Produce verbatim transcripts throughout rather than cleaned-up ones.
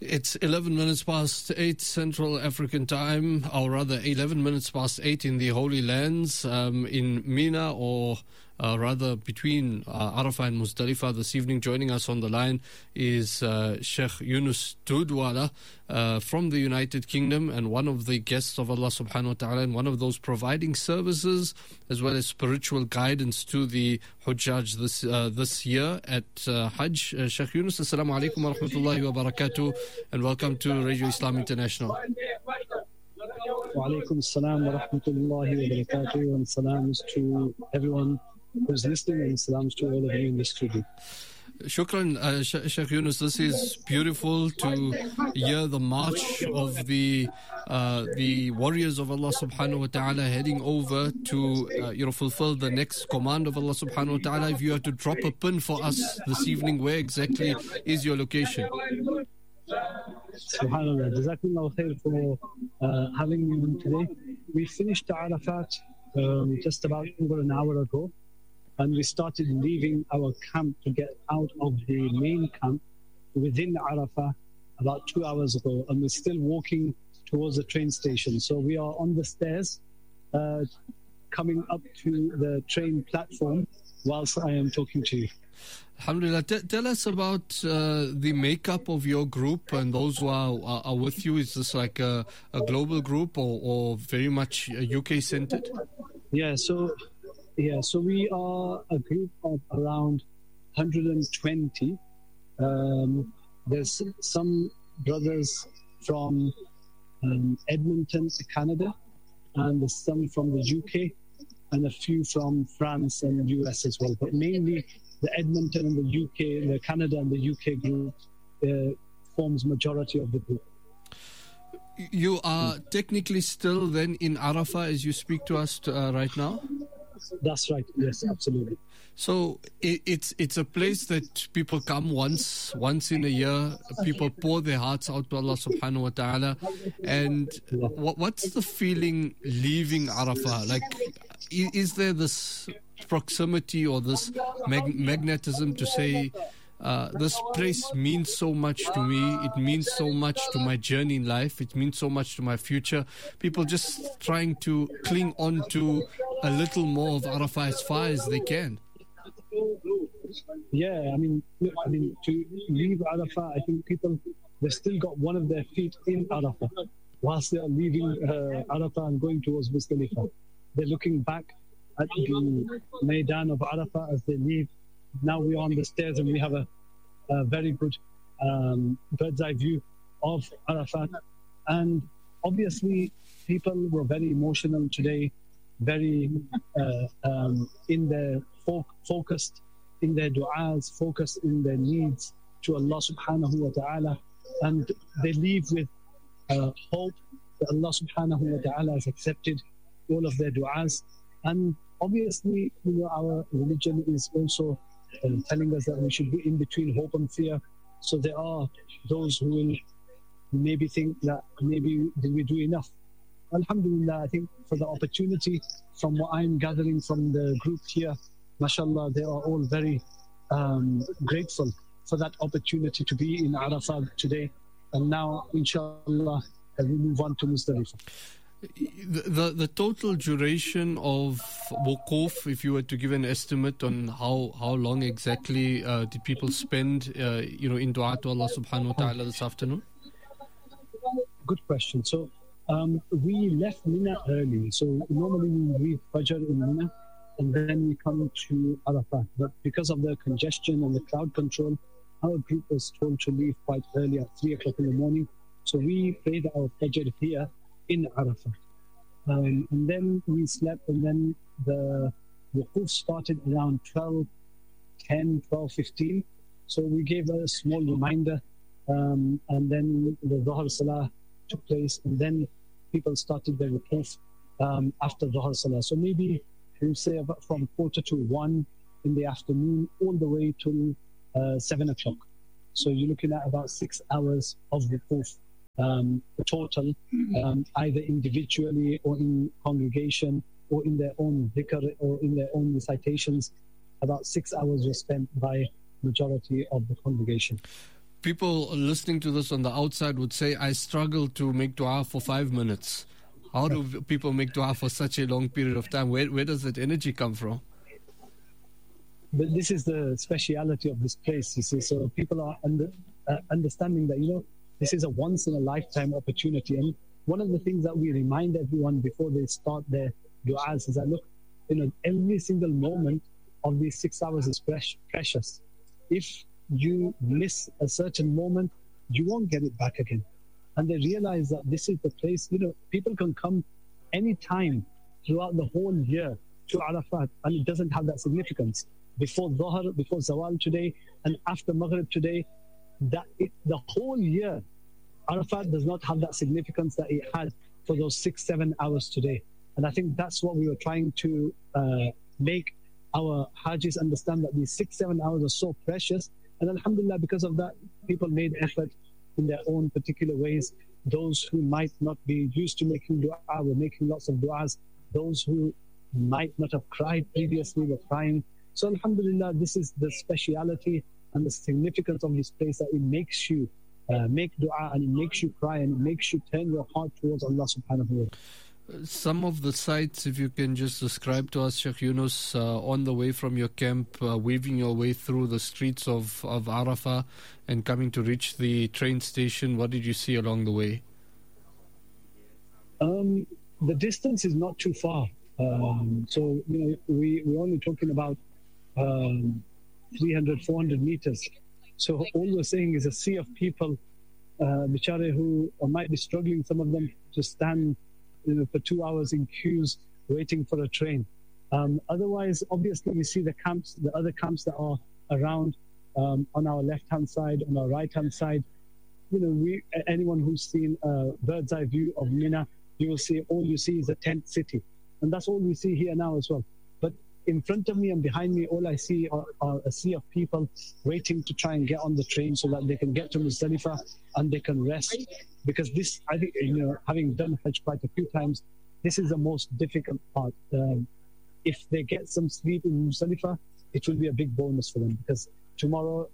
It's eleven minutes past eight Central African time, or rather eleven minutes past eight in the Holy Lands, um, in Mina, or uh, rather between uh, Arafah and Muzdalifah. This evening, joining us on the line is uh, Sheikh Yunus Tudwala uh, from the United Kingdom, and one of the guests of Allah subhanahu wa ta'ala, and one of those providing services as well as spiritual guidance to the Hujjaj this uh, this year at uh, Hajj. Uh, Sheikh Yunus, assalamu alaikum wa rahmatullahi wa barakatuh, and welcome to Radio Islam International. Wa alaikum assalam wa rahmatullahi wa barakatuh, and salams to everyone who's listening, and salams to all of you in the studio. Shukran, uh, Sheikh Yunus. This is beautiful to hear the march of the uh, the warriors of Allah subhanahu wa ta'ala heading over to uh, you know fulfill the next command of Allah subhanahu wa ta'ala. If you had to drop a pin for us this evening, where exactly is your location? Subhanallah, Jazakumullah khair for uh, having me on today. We finished Arafat um, just about over an hour ago, and we started leaving our camp to get out of the main camp within Arafah about two hours ago, and we're still walking towards the train station. So we are on the stairs uh, coming up to the train platform whilst I am talking to you. Alhamdulillah. T- tell us about uh, the makeup of your group and those who are, are, are with you. Is this like a, a global group, or, or very much U K centered? Yeah, so yeah, so we are a group of around one hundred twenty. Um, there's some brothers from um, Edmonton, Canada, and there's some from the U K, and a few from France and U S as well. But mainly the Edmonton and the U K, the Canada and the U K group uh, forms majority of the group. You are technically still then in Arafah as you speak to us uh, right now? That's right. Yes, absolutely. So it, it's it's a place that people come once once in a year. People pour their hearts out to Allah subhanahu wa ta'ala. And what, what's the feeling leaving Arafah? Like, is there this proximity or this mag- magnetism to say, uh, this place means so much to me, it means so much to my journey in life, it means so much to my future? People just trying to cling on to a little more of Arafah as far as they can. Yeah, I mean, look, I mean, to leave Arafah, I think people, they've still got one of their feet in Arafah whilst they are leaving uh, Arafah and going towards Muzdalifah. They're looking back at the Maidan of Arafah as they leave. Now we're on the stairs and we have a, a very good um, bird's eye view of Arafat. And obviously, people were very emotional today, very uh, um, in their fo- focused in their du'as, focused in their needs to Allah subhanahu wa ta'ala. And they leave with uh, hope that Allah subhanahu wa ta'ala has accepted all of their du'as. And obviously, you know, our religion is also uh, telling us that we should be in between hope and fear. So there are those who will maybe think that maybe did we do enough? Alhamdulillah, I think for the opportunity, from what I'm gathering from the group here, mashallah, they are all very um, grateful for that opportunity to be in Arafah today. And now, inshallah, we move on to Muzdalifah. The, the the total duration of wuquf, if you were to give an estimate on how, how long exactly uh, did people spend, uh, you know, in dua to Allah subhanahu wa ta'ala this afternoon? Good question. So um, we left Mina early. So normally we read Fajr in Mina and then we come to Arafat. But because of the congestion and the crowd control, our group was told to leave quite early at three o'clock in the morning. So we prayed our Fajr here in Arafat. Um, and then we slept, and then the wuquf started around twelve ten, twelve fifteen. So we gave a small reminder, um, and then the Dhuhr Salah took place, and then people started their wuquf um, after Dhuhr Salah. So maybe we say about from quarter to one in the afternoon all the way to uh, seven o'clock. So you're looking at about six hours of wuquf. Um, total, um, either individually or in congregation or in their own dhikr or in their own recitations. About six hours were spent by majority of the congregation. people listening to this on the outside would say, I struggle to make dua for five minutes. How do people make dua for such a long period of time? Where, where does that energy come from? But this is the speciality of this place, you see. So people are under, uh, understanding that, you know, this is a once-in-a-lifetime opportunity. And one of the things that we remind everyone before they start their du'as is that, look, you know, every single moment of these six hours is precious. If you miss a certain moment, you won't get it back again. And they realize that this is the place, you know, people can come anytime throughout the whole year to Arafat, and it doesn't have that significance. Before Dhuhr, before Zawal today, and after Maghrib today, that it, the whole year, Arafat does not have that significance that it had for those six, seven hours today. And I think that's what we were trying to uh, make our Hajis understand, that these six, seven hours are so precious. And alhamdulillah, because of that, people made effort in their own particular ways. Those who might not be used to making dua were making lots of duas. Those who might not have cried previously were crying. So alhamdulillah, this is the speciality and the significance of this place, that it makes you uh, make dua, and it makes you cry, and it makes you turn your heart towards Allah subhanahu wa ta'ala. Some of the sites, if you can just describe to us, Sheikh Yunus, uh, on the way from your camp, uh, weaving your way through the streets of, of Arafah and coming to reach the train station, what did you see along the way? Um, the distance is not too far. Um, so, you know, we, we're only talking about um, three hundred, four hundred meters. So all we're saying is a sea of people, uh, bichare, who might be struggling, some of them, to stand, you know, for two hours in queues waiting for a train. Um, otherwise, obviously, we see the camps, the other camps that are around um, on our left-hand side, on our right-hand side. You know, we anyone who's seen a bird's eye view of Mina, you will see all you see is a tent city. And that's all we see here now as well. But in front of me and behind me, all I see are, are a sea of people waiting to try and get on the train so that they can get to Muzdalifah and they can rest. Because this, I think, you know, having done Hajj quite a few times, this is the most difficult part. Um, if they get some sleep in Muzdalifah, it will be a big bonus for them, because tomorrow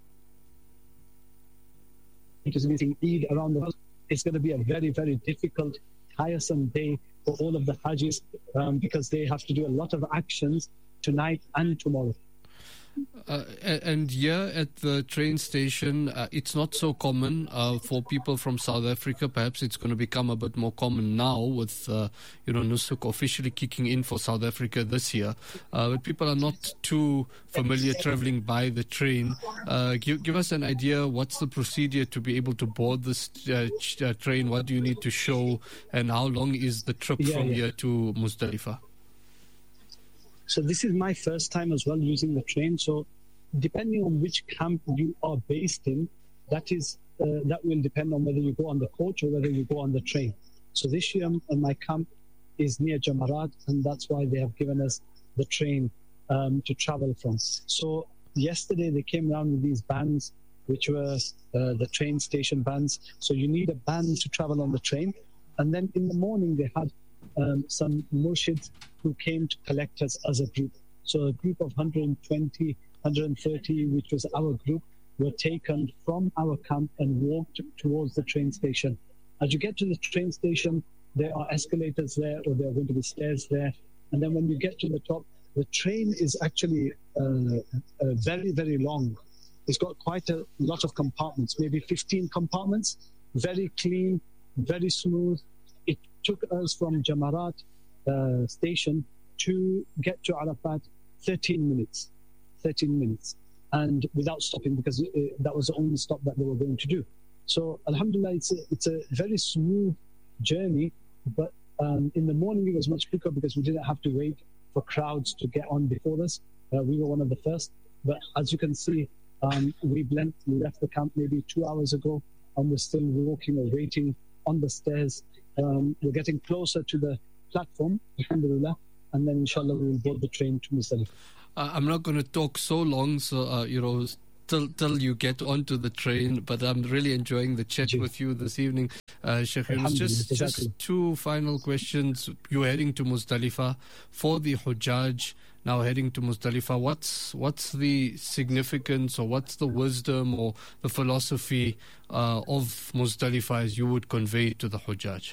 it is meeting Eid around the world. It's going to be a very, very difficult, tiresome day for all of the Hajis, um, because they have to do a lot of actions tonight and tomorrow. Uh, and here at the train station, uh, it's not so common uh, for people from South Africa. Perhaps it's going to become a bit more common now with, uh, you know, Nusuk officially kicking in for South Africa this year. Uh, but people are not too familiar traveling by the train. Uh, give, give us an idea, what's the procedure to be able to board this uh, ch- uh, train? What do you need to show? And how long is the trip yeah, from yeah. here to Muzdalifah? So this is my first time as well using the train. So depending on which camp you are based in, that is uh, that will depend on whether you go on the coach or whether you go on the train. So this year, uh, my camp is near Jamarat, and that's why they have given us the train um, to travel from. So yesterday they came around with these bands, which were uh, the train station bands. So you need a band to travel on the train. And then in the morning they had um, some murshids who came to collect us as a group. So a group of one hundred twenty, one hundred thirty, which was our group, were taken from our camp and walked towards the train station. As you get to the train station, there are escalators there, or there are going to be stairs there. And then when you get to the top, the train is actually uh, uh, very, very long. It's got quite a lot of compartments, maybe fifteen compartments, very clean, very smooth. It took us from Jamarat uh, station to get to Arafat thirteen minutes, thirteen minutes, and without stopping, because uh, that was the only stop that they were going to do. So alhamdulillah, it's a, it's a very smooth journey, but um, in the morning it was much quicker because we didn't have to wait for crowds to get on before us. Uh, we were one of the first, but as you can see, um, we, blent, we left the camp maybe two hours ago, and we're still walking or waiting on the stairs. Um, we're getting closer to the platform, alhamdulillah, and then inshallah we will board the train to Muzdalifah. Uh, I'm not going to talk so long, so, uh, you know, till, till you get onto the train. But I'm really enjoying the chat with you this evening, uh, Sheikh Yunus. Just, just two final questions. You're heading to Muzdalifah for the Hujjaj. Now heading to Muzdalifah, what's what's the significance or what's the wisdom or the philosophy uh, of Muzdalifah as you would convey to the Hujjaj?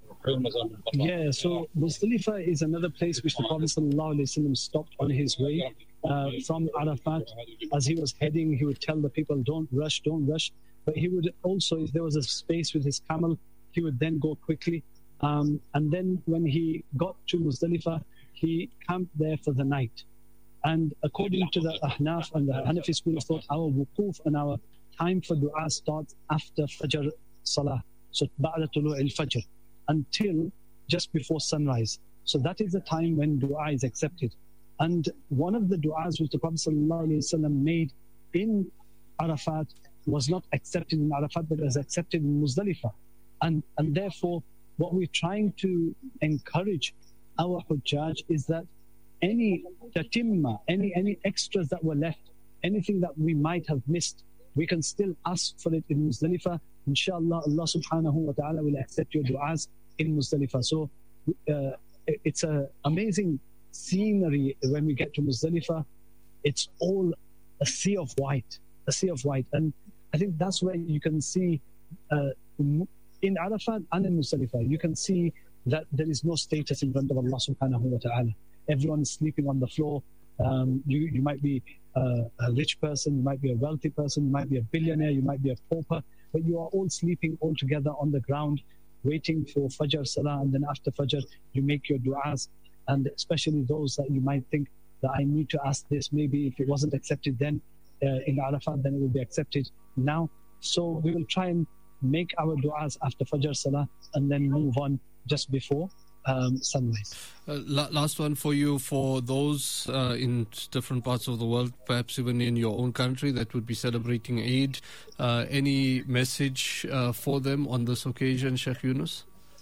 Yeah, so Muzdalifah is another place which the Prophet ﷺ stopped on his way uh, from Arafat. As he was heading, he would tell the people, don't rush, don't rush. But he would also, if there was a space with his camel, he would then go quickly. Um, and then when he got to Muzdalifah, he camped there for the night. And according to the Ahnaf and the Hanafi school of thought, our wukuf and our time for dua starts after Fajr Salah. So, ba'da tulu' al-Fajr, until just before sunrise. So that is the time when dua is accepted. And one of the duas which the Prophet ﷺ made in Arafat was not accepted in Arafat, but was accepted in Muzdalifah. And, and therefore, what we're trying to encourage our Hujjaj is that any tatimma, any, any extras that were left, anything that we might have missed, we can still ask for it in Muzdalifah. Inshallah, Allah subhanahu wa ta'ala will accept your du'as in Muzdalifah. So uh, it's an amazing scenery when we get to Muzdalifah. It's all a sea of white, a sea of white. And I think that's where you can see uh, in Arafat and in Muzdalifah, you can see that there is no status in front of Allah subhanahu wa ta'ala. Everyone is sleeping on the floor. Um, you, you might be uh, a rich person, you might be a wealthy person, you might be a billionaire, you might be a pauper, but you are all sleeping all together on the ground, waiting for Fajr Salah, and then after Fajr, you make your du'as. And especially those that you might think that I need to ask this, maybe if it wasn't accepted then uh, in Arafat, then it will be accepted now. So we will try and make our du'as after Fajr Salah and then move on just before um, sunrise. Uh, la- last one for you, for those uh, in different parts of the world, perhaps even in your own country, that would be celebrating Eid. Uh, any message uh, for them on this occasion, Sheikh Yunus?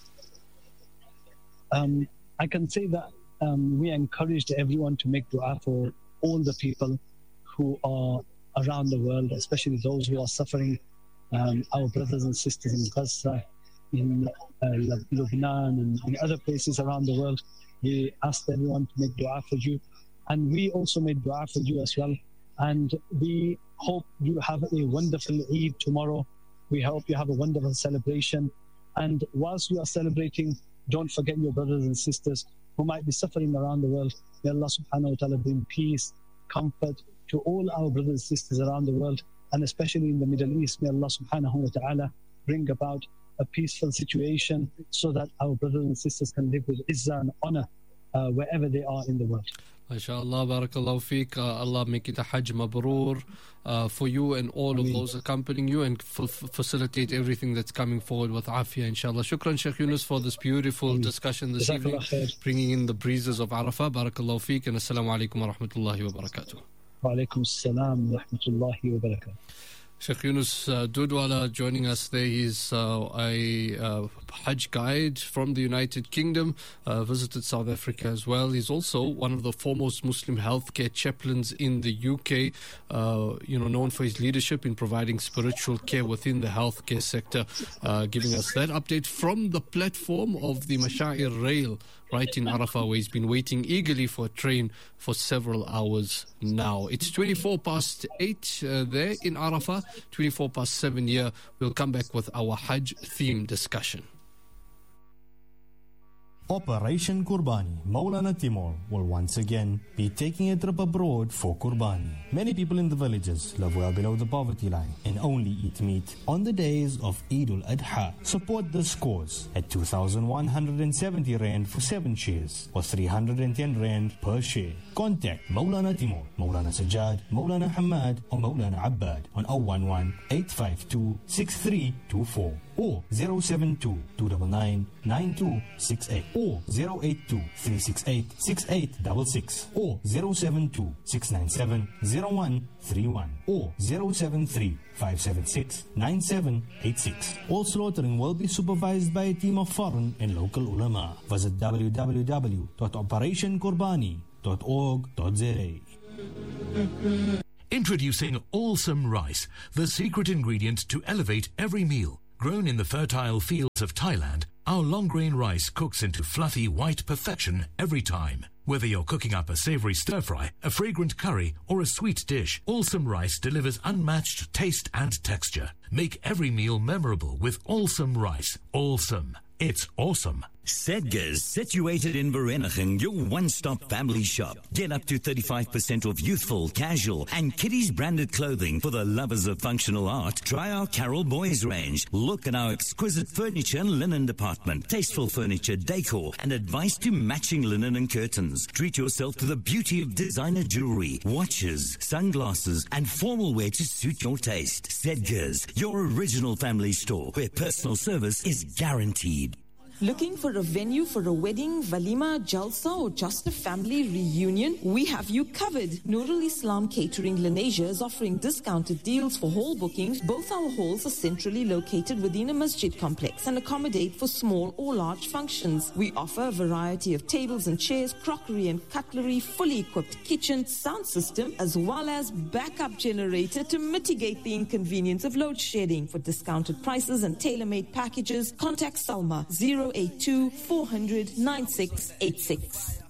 Um, I can say that um, we encouraged everyone to make dua for all the people who are around the world, especially those who are suffering, um, our brothers and sisters in Gaza, in uh, Lebanon and in other places around the world. We asked everyone to make dua for you, and we also made dua for you as well. And we hope you have a wonderful Eid tomorrow. We hope you have a wonderful celebration. And whilst you are celebrating, don't forget your brothers and sisters who might be suffering around the world. May Allah subhanahu wa ta'ala bring peace, comfort to all our brothers and sisters around the world, and especially in the Middle East. May Allah subhanahu wa ta'ala bring about a peaceful situation so that our brothers and sisters can live with izzah and honor uh, wherever they are in the world. MashaAllah, barakallahu feek. Uh, Allah make it a Hajj Mabrur uh, for you and all Ameen. Of those accompanying you, and f- facilitate everything that's coming forward with afiyah, inshallah. Shukran, Sheikh Yunus, for this beautiful Ameen. Discussion this evening, bringing in the breezes of Arafah. Barakallahu feek, and assalamu alaikum wa rahmatullahi wa barakatuh. Wa alaikum assalam wa rahmatullahi wa barakatuh. Sheikh Yunus uh, Dudwala joining us there. He's uh, a uh, Hajj guide from the United Kingdom, uh, visited South Africa as well. He's also one of the foremost Muslim healthcare chaplains in the U K, uh, you know, known for his leadership in providing spiritual care within the healthcare sector, uh, giving us that update from the platform of the Mashair Rail right in Arafah, where he's been waiting eagerly for a train for several hours now. It's twenty-four past eight uh, there in Arafah, twenty-four past seven here. We'll come back with our Hajj theme discussion. Operation Qurbani, Maulana Timur will once again be taking a trip abroad for Qurbani. Many people in the villages live well below the poverty line and only eat meat on the days of Eid al-Adha. Support this cause at two thousand one hundred seventy rand for seven shares or three hundred ten rand per share. Contact Maulana Timur, Maulana Sajjad, Maulana Hamad or Maulana Abbad on zero one one, eight five two, six three two four or zero seven two, two nine nine, nine two six eight or zero eight two, three six eight, six eight six six or zero seven two, six nine seven, zero one three one or zero seven three, five seven six, nine seven eight six. All slaughtering will be supervised by a team of foreign and local ulama. Visit w w w dot operation qurbani dot org dot z a. Introducing Allsome Rice, the secret ingredient to elevate every meal. Grown in the fertile fields of Thailand, our long-grain rice cooks into fluffy white perfection every time. Whether you're cooking up a savory stir-fry, a fragrant curry, or a sweet dish, Allsome Rice delivers unmatched taste and texture. Make every meal memorable with Allsome Rice. Allsome. It's awesome. Sedgars, situated in Vereeniging, your one-stop family shop. Get up to thirty-five percent off youthful, casual, and kiddies branded clothing for the lovers of functional art. Try our Carol Boys range. Look at our exquisite furniture and linen department. Tasteful furniture, decor, and advice to matching linen and curtains. Treat yourself to the beauty of designer jewelry, watches, sunglasses, and formal wear to suit your taste. Sedgars, your original family store where personal service is guaranteed. Looking for a venue for a wedding, walima, jalsa, or just a family reunion? We have you covered. Nurul Islam Catering Lenasia is offering discounted deals for hall bookings. Both our halls are centrally located within a masjid complex and accommodate for small or large functions. We offer a variety of tables and chairs, crockery and cutlery, fully equipped kitchen, sound system, as well as backup generator to mitigate the inconvenience of load shedding. For discounted prices and tailor-made packages, contact Salma zero eight two, four hundred, nine six eight six.